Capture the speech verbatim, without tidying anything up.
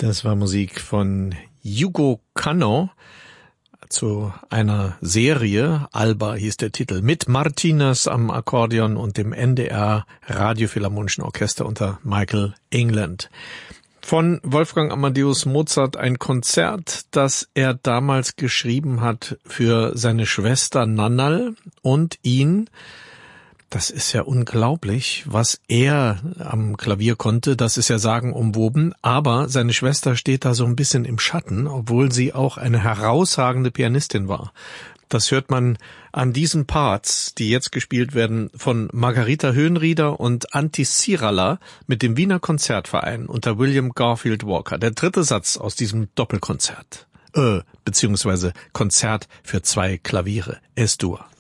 Das war Musik von Yugo Kanno zu einer Serie, Alba hieß der Titel, mit Martinez am Akkordeon und dem N D R Radiophilharmonischen Orchester unter Michael England. Von Wolfgang Amadeus Mozart ein Konzert, das er damals geschrieben hat für seine Schwester Nannal und ihn. Das ist ja unglaublich, was er am Klavier konnte, das ist ja sagenumwoben, aber seine Schwester steht da so ein bisschen im Schatten, obwohl sie auch eine herausragende Pianistin war. Das hört man an diesen Parts, die jetzt gespielt werden von Margarita Höhenrieder und Antti Sirala mit dem Wiener Konzertverein unter William Garfield Walker. Der dritte Satz aus diesem Doppelkonzert, äh, beziehungsweise Konzert für zwei Klaviere, Es-Dur.